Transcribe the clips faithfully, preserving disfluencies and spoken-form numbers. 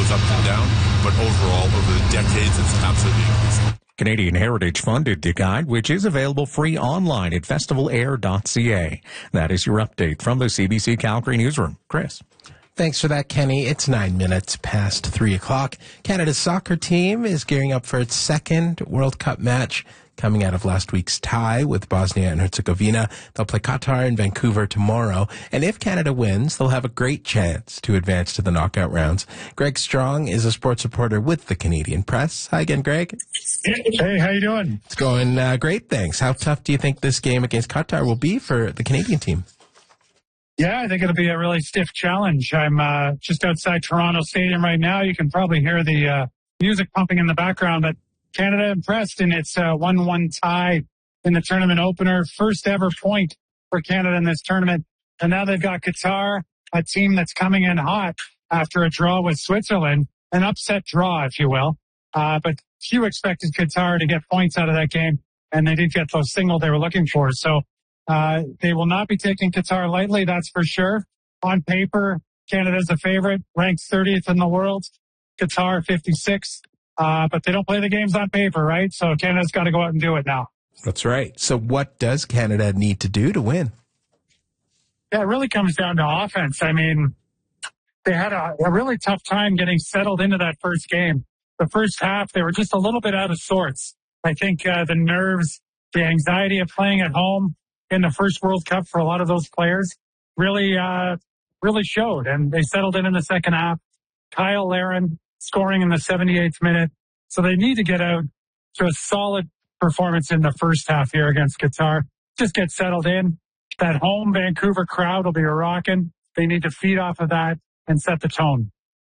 goes up and down, but overall, over the decades, it's absolutely increased. Canadian Heritage funded the guide, which is available free online at festival air dot c a. That is your update from the C B C Calgary newsroom. Chris. Thanks for that, Kenny. It's nine minutes past three o'clock. Canada's soccer team is gearing up for its second World Cup match coming out of last week's tie with Bosnia and Herzegovina. They'll play Qatar in Vancouver tomorrow. And if Canada wins, they'll have a great chance to advance to the knockout rounds. Greg Strong is a sports reporter with the Canadian Press. Hi again, Greg. Hey, how you doing? It's going uh, great, thanks. How tough do you think this game against Qatar will be for the Canadian team? Yeah, I think it'll be a really stiff challenge. I'm uh, just outside Toronto Stadium right now. You can probably hear the uh, music pumping in the background, but Canada impressed in its uh, one one tie in the tournament opener. First ever point for Canada in this tournament. And now they've got Qatar, a team that's coming in hot after a draw with Switzerland, an upset draw, if you will. Uh, but few expected Qatar to get points out of that game, and they did get those signal they were looking for. So uh, they will not be taking Qatar lightly, that's for sure. On paper, Canada's a favorite, ranked thirtieth in the world. Qatar fifty-sixth. Uh, but they don't play the games on paper, right? So Canada's got to go out and do it now. That's right. So what does Canada need to do to win? Yeah, it really comes down to offense. I mean, they had a, a really tough time getting settled into that first game. The first half, they were just a little bit out of sorts. I think uh, the nerves, the anxiety of playing at home in the first World Cup for a lot of those players really, uh, really showed. And they settled in in the second half. Kyle Larin scoring in the seventy-eighth minute. So they need to get out to a solid performance in the first half here against Qatar. Just get settled in. That home Vancouver crowd will be rocking. They need to feed off of that and set the tone.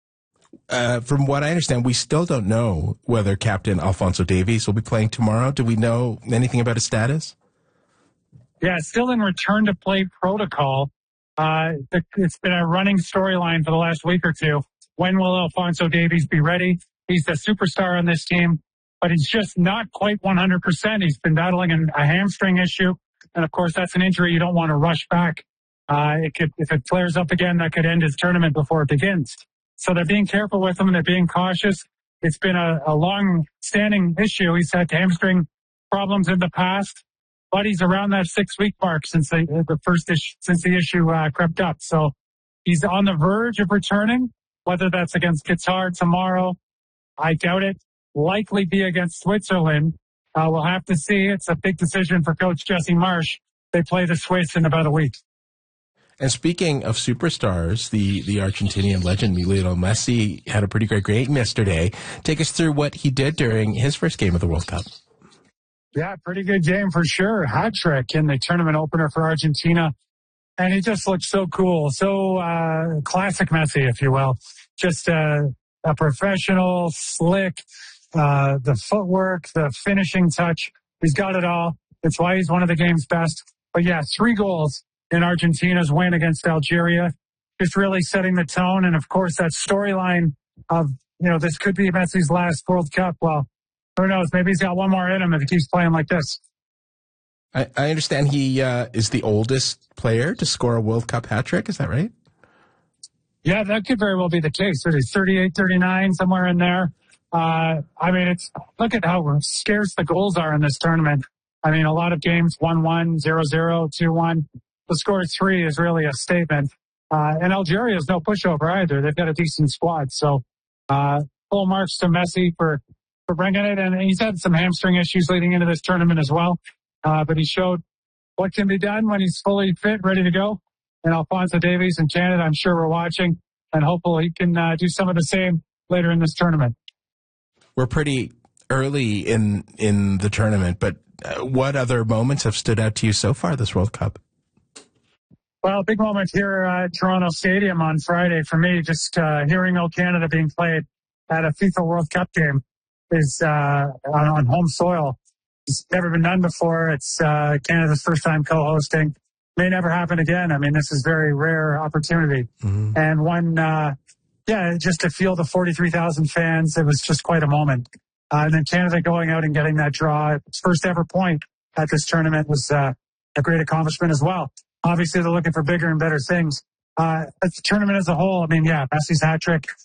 Uh, from what I understand, we still don't know whether Captain Alphonso Davies will be playing tomorrow. Do we know anything about his status? Yeah, still in return to play protocol. Uh, it's been a running storyline for the last week or two. When will Alphonso Davies be ready? He's the superstar on this team, but he's just not quite one hundred percent. He's been battling a hamstring issue. And of course, that's an injury you don't want to rush back. Uh, it could, if it flares up again, that could end his tournament before it begins. So they're being careful with him. They're being cautious. It's been a, a long-standing issue. He's had hamstring problems in the past, but he's around that six-week mark since they, the first issue, since the issue uh, crept up. So he's on the verge of returning. Whether that's against Qatar tomorrow, I doubt it. Likely be against Switzerland. Uh, we'll have to see. It's a big decision for Coach Jesse Marsch. They play the Swiss in about a week. And speaking of superstars, the, the Argentinian legend Lionel Messi had a pretty great game yesterday. Take us through what he did during his first game of the World Cup. Yeah, pretty good game for sure. Hat trick in the tournament opener for Argentina. And he just looked so cool, so uh, classic Messi, if you will. Just uh, a professional, slick, uh, the footwork, the finishing touch. He's got it all. That's why he's one of the game's best. But yeah, three goals in Argentina's win against Algeria. Just really setting the tone. And of course, that storyline of, you know, this could be Messi's last World Cup. Well, who knows? Maybe he's got one more in him if he keeps playing like this. I, I understand he uh, is the oldest player to score a World Cup hat trick. Is that right? Yeah, that could very well be the case. He's thirty-eight, thirty-nine, somewhere in there. Uh, I mean, it's look at how scarce the goals are in this tournament. I mean, a lot of games, one one, zero zero, two one. The score three is really a statement. Uh, and Algeria is no pushover either. They've got a decent squad. So uh, full marks to Messi for, for bringing it. And he's had some hamstring issues leading into this tournament as well. Uh, but he showed what can be done when he's fully fit, ready to go. And Alphonso Davies in Canada, I'm sure we're watching, and hopefully he can uh, do some of the same later in this tournament. We're pretty early in in the tournament, but uh, what other moments have stood out to you so far this World Cup? Well, a big moment here at Toronto Stadium on Friday for me, just uh, hearing O Canada being played at a FIFA World Cup game is uh, on, on home soil. It's never been done before. It's uh, Canada's first time co-hosting. May never happen again. I mean, this is very rare opportunity. Mm-hmm. And one, uh, yeah, just to feel the forty-three thousand fans, it was just quite a moment. Uh, and then Canada going out and getting that draw, its first ever point at this tournament was uh, a great accomplishment as well. Obviously, they're looking for bigger and better things. Uh, as the tournament as a whole, I mean, yeah, Messi's hat trick,